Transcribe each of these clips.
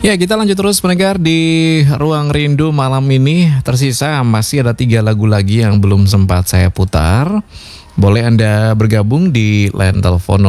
Ya, kita lanjut terus pendengar di Ruang Rindu malam ini. Tersisa masih ada 3 lagu lagi yang belum sempat saya putar. Boleh Anda bergabung di line telepon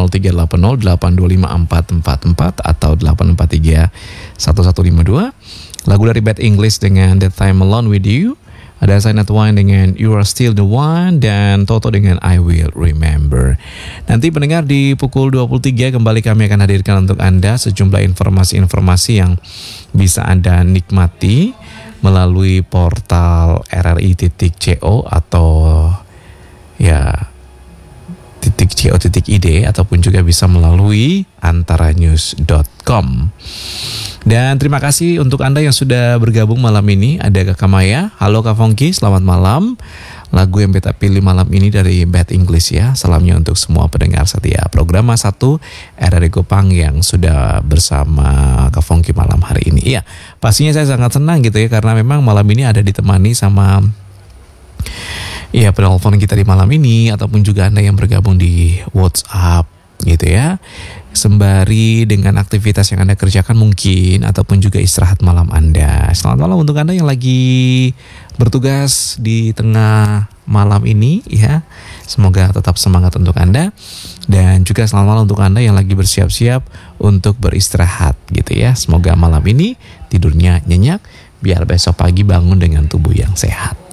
0380825444 atau 8431152. Lagu dari Bad English dengan The Time Alone With You. Ada Sainat Wine dengan You Are Still The One, dan Toto dengan I Will Remember. Nanti pendengar di pukul 23 kembali kami akan hadirkan untuk Anda sejumlah informasi-informasi yang bisa Anda nikmati melalui portal rri.co atau ya .co.id ataupun juga bisa melalui antaranews.com. Dan terima kasih untuk Anda yang sudah bergabung malam ini. Ada Kakak Maya. Halo Kak Fongki, selamat malam. Lagu yang beta pilih malam ini dari Bad English ya. Salamnya untuk semua pendengar setia program 1 RRI Kupang yang sudah bersama Kak Fongki malam hari ini. Iya, pastinya saya sangat senang gitu ya, karena memang malam ini ada ditemani sama penelpon kita di malam ini, ataupun juga Anda yang bergabung di WhatsApp gitu ya, sembari dengan aktivitas yang Anda kerjakan mungkin, ataupun juga istirahat malam Anda. Selamat malam untuk Anda yang lagi bertugas di tengah malam ini ya. Semoga tetap semangat untuk Anda. Dan juga selamat malam untuk Anda yang lagi bersiap-siap untuk beristirahat gitu ya. Semoga malam ini tidurnya nyenyak, biar besok pagi bangun dengan tubuh yang sehat.